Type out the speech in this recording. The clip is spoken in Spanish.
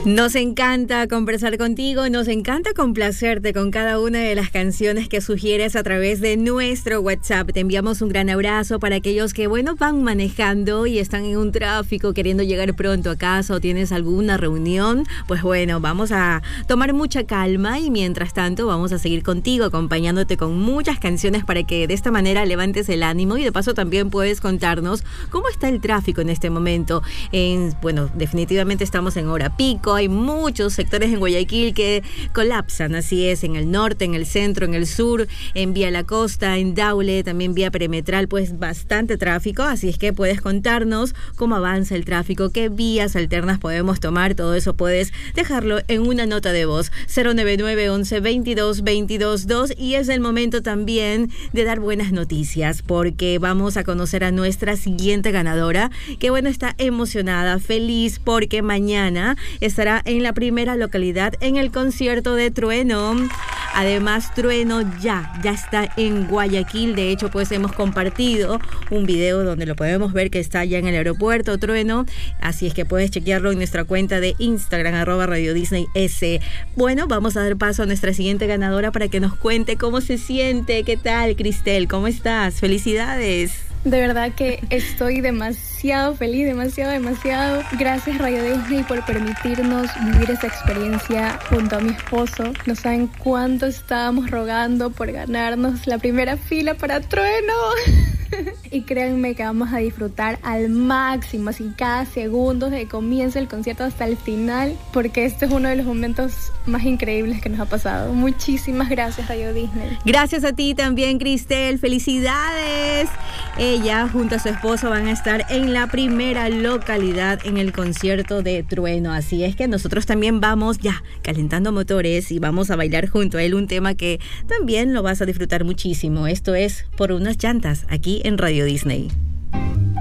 Nos encanta conversar contigo, nos encanta complacerte con cada una de las canciones que sugieres a través de nuestro WhatsApp. Te enviamos un gran abrazo para aquellos que, van manejando y están en un tráfico queriendo llegar pronto a casa o tienes alguna reunión. Pues vamos a tomar mucha calma y mientras tanto vamos a seguir contigo, acompañándote con muchas canciones para que de esta manera levantes el ánimo y de paso también puedes contarnos cómo está el tráfico en este momento. Definitivamente estamos en hora pico. Hay muchos sectores en Guayaquil que colapsan, así es, en el norte, en el centro, en el sur, en Vía La Costa, en Daule, también vía perimetral, pues bastante tráfico, así es que puedes contarnos cómo avanza el tráfico, qué vías alternas podemos tomar, todo eso puedes dejarlo en una nota de voz, 099 11 22 22 2, y es el momento también de dar buenas noticias, porque vamos a conocer a nuestra siguiente ganadora, que está emocionada, feliz, porque mañana estará en la primera localidad en el concierto de Trueno. Además, Trueno ya está en Guayaquil. De hecho, pues hemos compartido un video donde lo podemos ver que está ya en el aeropuerto Trueno. Así es que puedes chequearlo en nuestra cuenta de Instagram, @RadioDisneyS. Vamos a dar paso a nuestra siguiente ganadora para que nos cuente cómo se siente. ¿Qué tal, Cristel? ¿Cómo estás? ¡Felicidades! De verdad que estoy demasiado feliz, demasiado. Gracias Radio Disney por permitirnos vivir esa experiencia junto a mi esposo. No saben cuánto estábamos rogando por ganarnos la primera fila para Trueno. Y créanme que vamos a disfrutar al máximo, así cada segundo desde que comienza el concierto hasta el final, porque este es uno de los momentos más increíbles que nos ha pasado. Muchísimas gracias, Radio Disney. Gracias a ti también, Cristel. ¡Felicidades! Ella junto a su esposo van a estar en la primera localidad en el concierto de Trueno. Así es que nosotros también vamos ya calentando motores y vamos a bailar junto a él un tema que también lo vas a disfrutar muchísimo. Esto es Por unas llantas, aquí en Radio Disney.